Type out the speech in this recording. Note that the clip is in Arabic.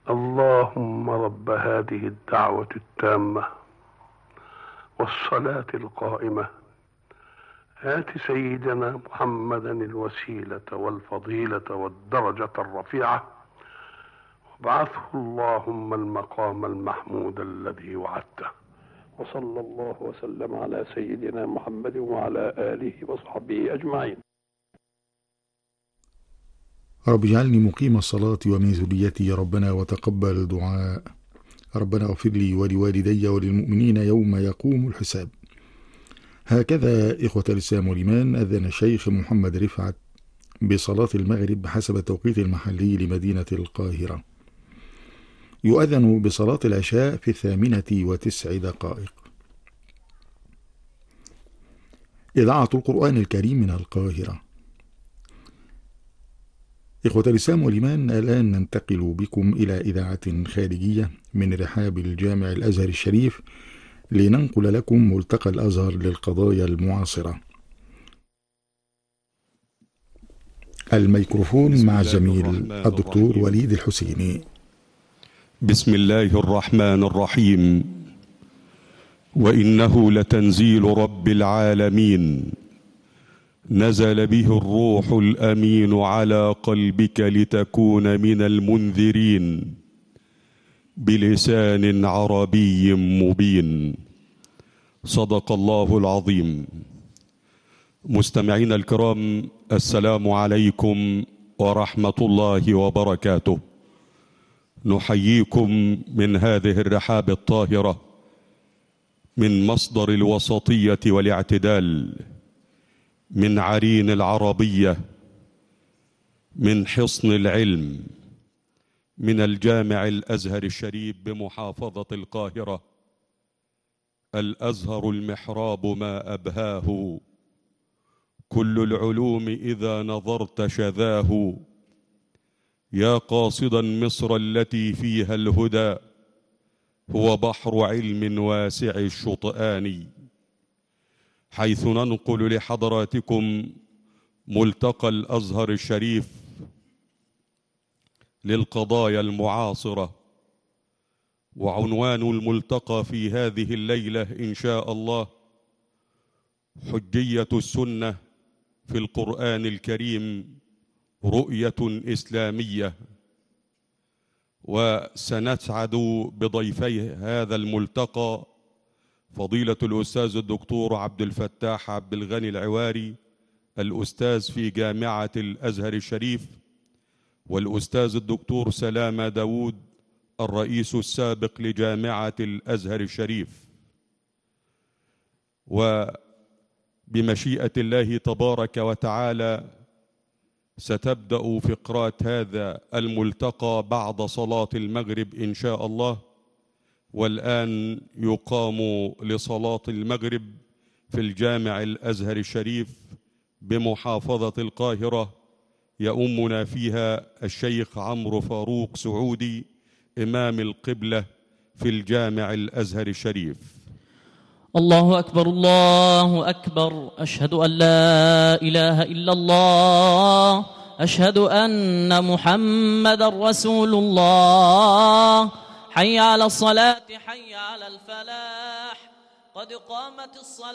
اللهم رب هذه الدعوة التامة والصلاة القائمة آت سيدنا محمدا الوسيلة والفضيلة والدرجة الرفيعة وابعثه اللهم المقام المحمود الذي وعدته. وصلى الله وسلم على سيدنا محمد وعلى آله وصحبه أجمعين. رب اجعلني مقيم الصلاة ومن ذريتي يا ربنا وتقبل دعاء. ربنا اغفر لي ولوالدي وللمؤمنين يوم يقوم الحساب. هكذا إخوة الإسلام والإيمان أذن الشيخ محمد رفعت بصلاة المغرب بحسب التوقيت المحلي لمدينة القاهرة. يؤذن بصلاة العشاء في 8:09. إذاعة القرآن الكريم من القاهرة. إخوة الإسلام والإيمان، الآن ننتقل بكم إلى إذاعة خارجية من رحاب الجامع الأزهر الشريف لننقل لكم ملتقى الأزهر للقضايا المعاصرة. الميكروفون مع الزميل الدكتور وليد الحسيني. بسم الله الرحمن الرحيم. وإنه لتنزيل رب العالمين نزل به الروح الأمين على قلبك لتكون من المنذرين بلسان عربي مبين. صدق الله العظيم. مستمعين الكرام، السلام عليكم ورحمة الله وبركاته. نحييكم من هذه الرحاب الطاهرة، من مصدر الوسطية والاعتدال، من عرين العربية، من حصن العلم، من الجامع الأزهر الشريف بمحافظة القاهرة. الأزهر المحراب ما أبهاه، كل العلوم إذا نظرت شذاه. يا قاصدا مصر التي فيها الهدى، هو بحر علم واسع الشطآن. حيث ننقل لحضراتكم ملتقى الأزهر الشريف للقضايا المعاصرة. وعنوان الملتقى في هذه الليلة إن شاء الله حجية السنة في القرآن الكريم، رؤية إسلامية. وسنسعد بضيفي هذا الملتقى فضيلة الأستاذ الدكتور عبد الفتاح عبد الغني العواري، الأستاذ في جامعة الأزهر الشريف، والأستاذ الدكتور سلامة داود، الرئيس السابق لجامعة الأزهر الشريف. وبمشيئة الله تبارك وتعالى ستبدأ فقرات هذا الملتقى بعد صلاة المغرب إن شاء الله. والآن يقام لصلاة المغرب في الجامع الأزهر الشريف بمحافظة القاهرة. يؤمنا فيها الشيخ عمرو فاروق سعودي إمام القبلة في الجامع الأزهر الشريف. الله أكبر الله أكبر. أشهد أن لا إله إلا الله، أشهد أن محمد رسول الله. حي على الصلاة، حي على الفلاح، قد قامت الصلاة.